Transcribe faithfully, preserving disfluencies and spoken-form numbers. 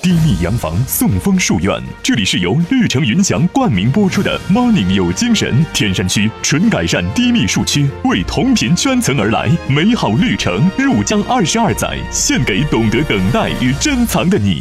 低密洋房送风树院，这里是由绿城云翔冠名播出的 Morning 有精神。天山区纯改善低密树区，为同频圈层而来。美好绿城入江二十二载，献给懂得等待与珍藏的你。